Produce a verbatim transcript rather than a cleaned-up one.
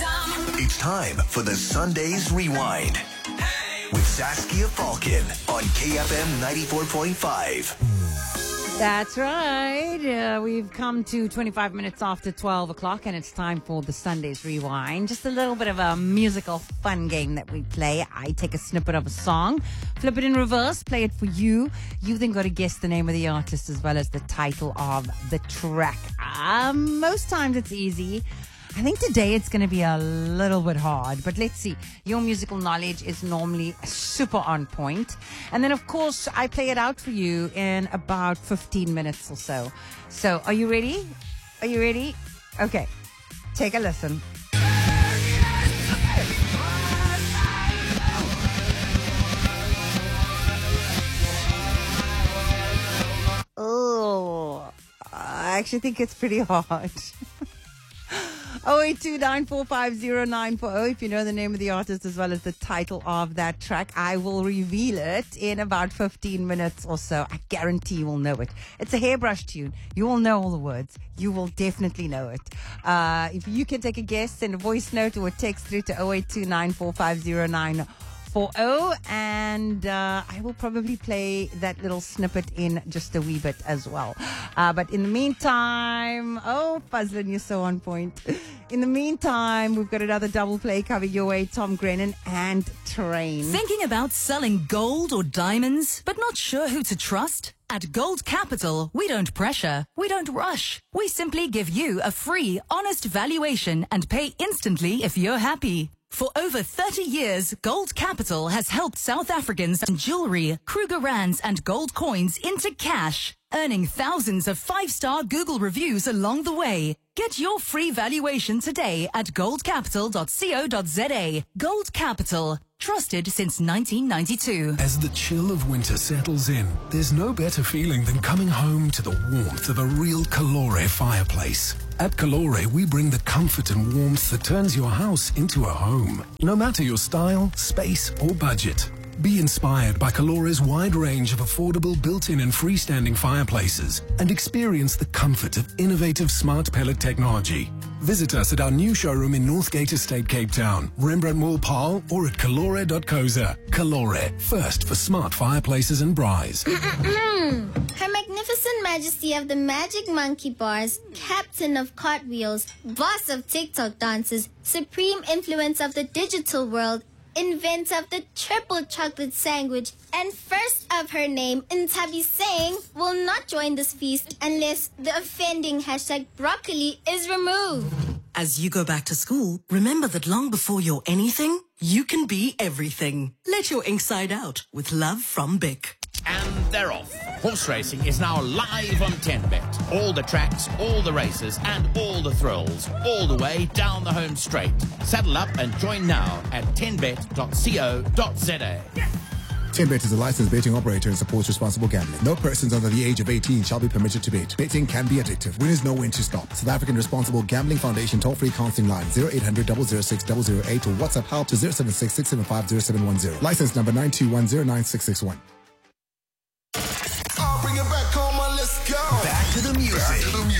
It's time for the Sundays Rewind with Saskia Falcon on K F M ninety-four point five. That's right. Uh, we've come to twenty-five minutes after twelve o'clock, and it's time for the Sundays Rewind. Just a little bit of a musical fun game that we play. I take a snippet of a song, flip it in reverse, play it for you. You've then got to guess the name of the artist as well as the title of the track. Um, most times it's easy. I think today it's going to be a little bit hard, but let's see. Your musical knowledge is normally super on point. And then, of course, I play it out for you in about fifteen minutes or so. So, are you ready? Are you ready? Okay. Take a listen. Oh, I actually think it's pretty hard. oh eight two nine four five zero nine four zero. If you know the name of the artist as well as the title of that track, I will reveal it in about fifteen minutes or so. I guarantee you will know it. It's a hairbrush tune. You will know all the words. You will definitely know it. Uh, if you can take a guess, send a voice note or a text through to oh eight two nine four five zero nine four zero, and uh, I will probably play that little snippet in just a wee bit as well. Uh, but in the meantime, oh, Fazlin, you're so on point. In the meantime, we've got another double play coming your way, Tom Grennan and Train. Thinking about selling gold or diamonds, but not sure who to trust? At Gold Capital, we don't pressure, we don't rush. We simply give you a free, honest valuation and pay instantly if you're happy. For over thirty years, Gold Capital has helped South Africans turn jewelry, Kruger Rands and gold coins into cash, earning thousands of five-star Google reviews along the way. Get your free valuation today at gold capital dot co dot za. Gold Capital, trusted since nineteen ninety-two. As the chill of winter settles in, there's no better feeling than coming home to the warmth of a real Calore fireplace. At Calore, we bring the comfort and warmth that turns your house into a home, no matter your style, space, or budget. Be inspired by Calore's wide range of affordable built-in and freestanding fireplaces and experience the comfort of innovative smart pellet technology. Visit us at our new showroom in Northgate Estate, Cape Town, Rembrandt Mall, Paarl, or at calore dot co za. Calore, first for smart fireplaces and braais. Her Magnificent Majesty of the Magic Monkey Bars, Captain of Cartwheels, Boss of TikTok Dances, Supreme Influence of the Digital World, inventor of the triple chocolate sandwich, and first of her name, Ntabi Singh, will not join this feast unless the offending hashtag broccoli is removed. As you go back to school, remember that long before you're anything, you can be everything. Let your inside out with love from Bic. And they're off. Horse racing is now live on ten bet. All the tracks, all the races, and all the thrills, all the way down the home straight. Saddle up and join now at ten bet dot co dot za. ten bet is a licensed betting operator and supports responsible gambling. No persons under the age of eighteen shall be permitted to bet. Betting can be addictive. Winners know when to stop. South African Responsible Gambling Foundation toll-free counseling line zero eight hundred, double oh six, double oh eight or WhatsApp help to zero seven six, six seven five, zero seven one zero. License number nine two one zero nine six six one. Back to the music. Back to the music.